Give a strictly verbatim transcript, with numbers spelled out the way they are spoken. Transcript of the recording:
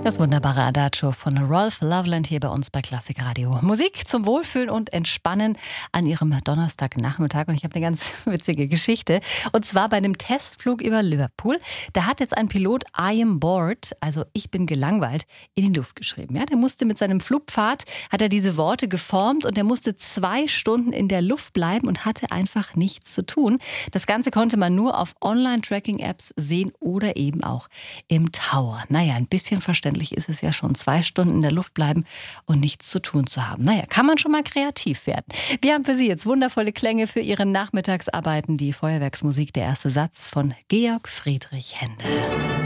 Das wunderbare Adagio von Rolf Loveland hier bei uns bei Klassik Radio. Musik zum Wohlfühlen und Entspannen an Ihrem Donnerstagnachmittag. Und ich habe eine ganz witzige Geschichte. Und zwar bei einem Testflug über Liverpool. Da hat jetzt ein Pilot I am bored, also ich bin gelangweilt, in die Luft geschrieben. Ja, der musste mit seinem Flugpfad, hat er diese Worte geformt und der musste zwei Stunden in der Luft bleiben und hatte einfach nichts zu tun. Das Ganze konnte man nur auf Online-Tracking-Apps sehen oder eben auch im Tower. Naja, ein bisschen verständlich ist es ja schon, zwei Stunden in der Luft bleiben und nichts zu tun zu haben. Naja, kann man schon mal kreativ werden. Wir haben für Sie jetzt wundervolle Klänge für Ihre Nachmittagsarbeiten. Die Feuerwerksmusik, der erste Satz von Georg Friedrich Händel.